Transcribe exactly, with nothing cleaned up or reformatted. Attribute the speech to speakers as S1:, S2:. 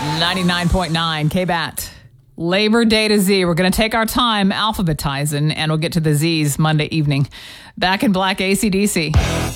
S1: ninety-nine point nine K B A T. Labor Day to Z. We're going to take our time alphabetizing, and we'll get to the Z's Monday evening. Back in Black, A C D C.